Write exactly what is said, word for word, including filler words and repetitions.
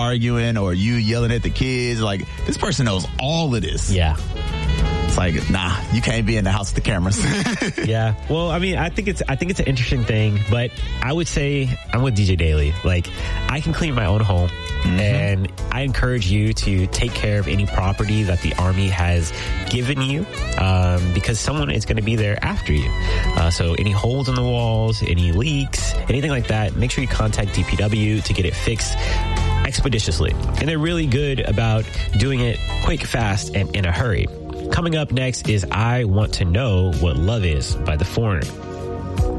arguing or you yelling at the kids. Like, this person knows all of this. Yeah. It's like, nah, you can't be in the house with the cameras. Yeah. Well, I mean, I think it's I think it's an interesting thing, but I would say I'm with D J Daly. Like, I can clean my own home, mm-hmm. and I encourage you to take care of any property that the Army has given you, um, because someone is going to be there after you. Uh, so any holes in the walls, any leaks, anything like that, make sure you contact D P W to get it fixed expeditiously. And they're really good about doing it quick, fast, and in a hurry. Coming up next is I Want to Know What Love Is by The Foreigner.